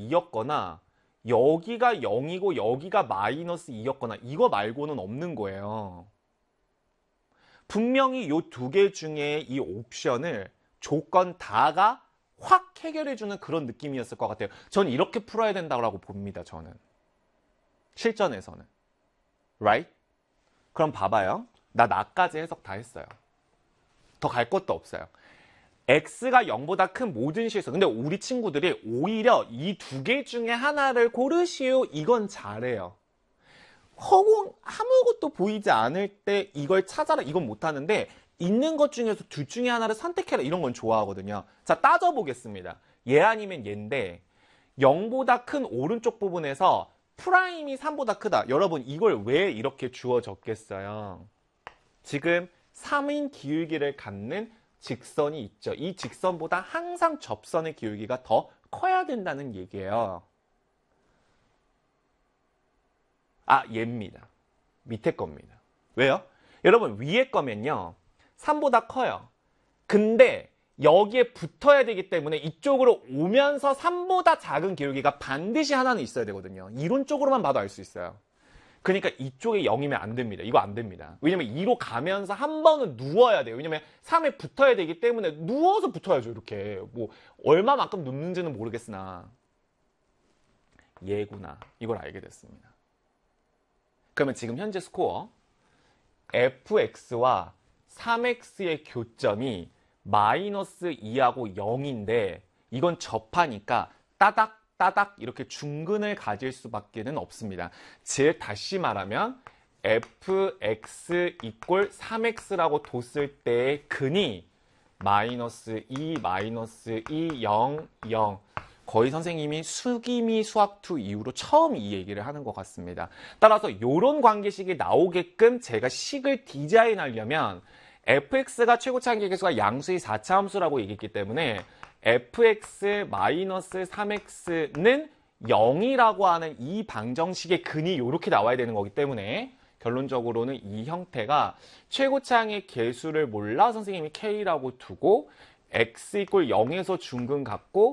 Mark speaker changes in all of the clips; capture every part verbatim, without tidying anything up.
Speaker 1: 이였거나 여기가 영이고 여기가 마이너스 이였거나 이거 말고는 없는 거예요. 분명히 이 두 개 중에 이 옵션을 조건 다가 확 해결해주는 그런 느낌이었을 것 같아요. 저는 이렇게 풀어야 된다고 봅니다. 저는. 실전에서는. Right? 그럼 봐봐요. 나 나까지 해석 다 했어요. 더 갈 것도 없어요. x가 영보다 큰 모든 실수. 근데 우리 친구들이 오히려 이 두 개 중에 하나를 고르시오. 이건 잘해요. 허공 아무것도 보이지 않을 때 이걸 찾아라. 이건 못하는데 있는 것 중에서 둘 중에 하나를 선택해라. 이런 건 좋아하거든요. 자, 따져보겠습니다. 얘 아니면 얘인데 영보다 큰 오른쪽 부분에서 프라임이 삼보다 크다. 여러분 이걸 왜 이렇게 주어 적겠어요? 지금 삼인 기울기를 갖는 직선이 있죠. 이 직선보다 항상 접선의 기울기가 더 커야 된다는 얘기예요. 아, 얘입니다. 밑에 겁니다. 왜요? 여러분 위에 거면요. 삼보다 커요. 근데 여기에 붙어야 되기 때문에 이쪽으로 오면서 삼보다 작은 기울기가 반드시 하나는 있어야 되거든요. 이론적으로만 봐도 알 수 있어요. 그러니까 이쪽에 영이면 안 됩니다. 이거 안 됩니다. 왜냐면 이로 가면서 한 번은 누워야 돼요. 왜냐면 삼에 붙어야 되기 때문에 누워서 붙어야죠. 이렇게. 뭐 얼마만큼 눕는지는 모르겠으나 얘구나. 이걸 알게 됐습니다. 그러면 지금 현재 스코어 에프엑스와 삼 엑스의 교점이 마이너스 이하고 영인데 이건 접하니까 따닥 따닥 이렇게 중근을 가질 수밖에는 없습니다. 즉 다시 말하면 에프엑스 이꼴 삼 엑스라고 뒀을 때의 근이 마이너스 이, 마이너스 이, 영, 영. 거의 선생님이 수기미 수학투 이후로 처음 이 얘기를 하는 것 같습니다. 따라서 이런 관계식이 나오게끔 제가 식을 디자인하려면 에프엑스가 최고차항 계수가 양수의 사 차 함수라고 얘기했기 때문에 에프엑스 마이너스 삼 엑스는 영이라고 하는 이 방정식의 근이 이렇게 나와야 되는 거기 때문에 결론적으로는 이 형태가 최고차항의 계수를 몰라 선생님이 K라고 두고 x 이꼴 영에서 중근 갖고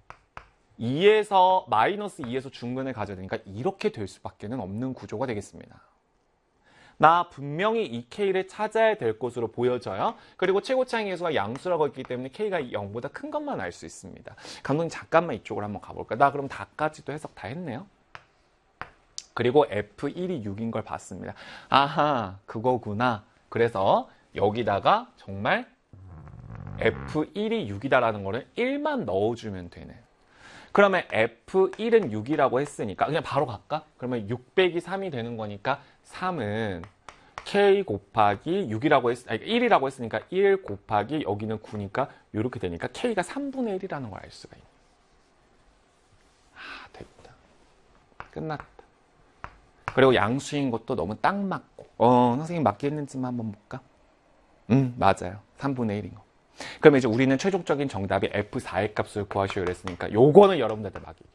Speaker 1: 이에서 마이너스 이에서 중근을 가져야 되니까 이렇게 될 수밖에 없는 구조가 되겠습니다. 나 분명히 이 K를 찾아야 될 것으로 보여져요. 그리고 최고차항 계수가 양수라고 했기 때문에 K가 영보다 큰 것만 알 수 있습니다. 감독님 잠깐만 이쪽으로 한번 가볼까요? 나 그럼 다까지도 해석 다 했네요. 그리고 에프 일이 육인 걸 봤습니다. 아하, 그거구나. 그래서 여기다가 정말 에프 일이 육이다라는 거를 일만 넣어주면 되는. 그러면 에프 일은 육이라고 했으니까 그냥 바로 갈까? 그러면 육 빼기 삼이 되는 거니까 삼은 K 곱하기 육이라고 했, 아니 일이라고 했으니까 일 곱하기 여기는 구니까 이렇게 되니까 K가 삼분의 일이라는 걸 알 수가 있네. 아, 됐다. 끝났다. 그리고 양수인 것도 너무 딱 맞고. 어, 선생님 맞게 했는지만 한번 볼까? 음, 맞아요. 삼분의 일인 거. 그러면 이제 우리는 최종적인 정답이 에프 사의 값을 구하시오 그랬으니까 요거는 여러분들한테 막이에요.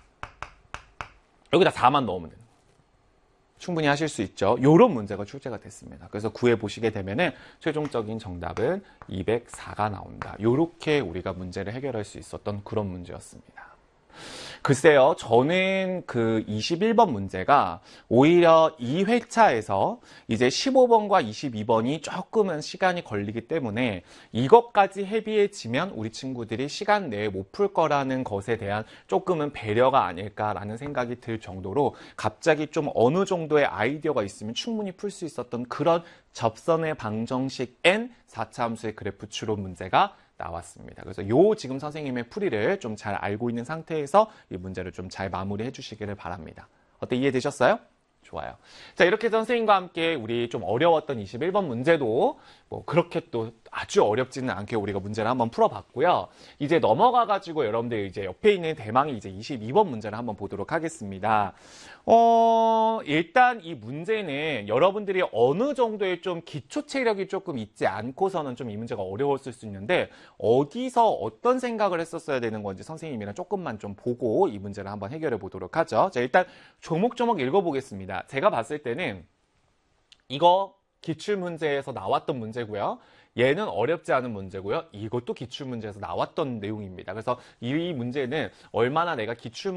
Speaker 1: 여기다 사만 넣으면 돼요. 충분히 하실 수 있죠. 요런 문제가 출제가 됐습니다. 그래서 구해보시게 되면은 최종적인 정답은 이백사가 나온다. 요렇게 우리가 문제를 해결할 수 있었던 그런 문제였습니다. 글쎄요, 저는 그 이십일 번 문제가 오히려 이 회차에서 이제 십오 번과 이십이 번이 조금은 시간이 걸리기 때문에 이것까지 헤비해지면 우리 친구들이 시간 내에 못 풀 거라는 것에 대한 조금은 배려가 아닐까라는 생각이 들 정도로 갑자기 좀 어느 정도의 아이디어가 있으면 충분히 풀 수 있었던 그런 접선의 방정식 N 사 차 함수의 그래프 추론 문제가 나왔습니다. 그래서 요 지금 선생님의 풀이를 좀 잘 알고 있는 상태에서 이 문제를 좀 잘 마무리해 주시기를 바랍니다. 어때, 이해되셨어요? 좋아요. 자, 이렇게 해서 선생님과 함께 우리 좀 어려웠던 이십일 번 문제도 뭐 그렇게 또 아주 어렵지는 않게 우리가 문제를 한번 풀어봤고요. 이제 넘어가가지고 여러분들 이제 옆에 있는 대망의 이제 이십이 번 문제를 한번 보도록 하겠습니다. 어, 일단 이 문제는 여러분들이 어느 정도의 좀 기초 체력이 조금 있지 않고서는 좀 이 문제가 어려웠을 수 있는데 어디서 어떤 생각을 했었어야 되는 건지 선생님이랑 조금만 좀 보고 이 문제를 한번 해결해 보도록 하죠. 자, 일단 조목조목 읽어보겠습니다. 제가 봤을 때는 이거 기출문제에서 나왔던 문제고요. 얘는 어렵지 않은 문제고요. 이것도 기출문제에서 나왔던 내용입니다. 그래서 이 문제는 얼마나 내가 기출